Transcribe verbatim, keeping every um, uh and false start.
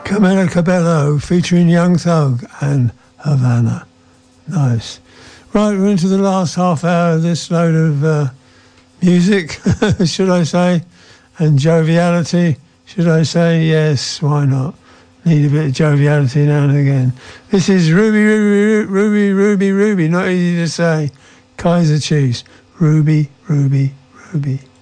Camila Cabello featuring Young Thug and Havana. Nice. Right, we're into the last half hour of this load of uh, music, should I say, and joviality, should I say? Yes, why not? Need a bit of joviality now and again. This is Ruby, Ruby, Ruby, Ruby, Ruby, not easy to say. Kaiser Chiefs. Ruby, Ruby, Ruby.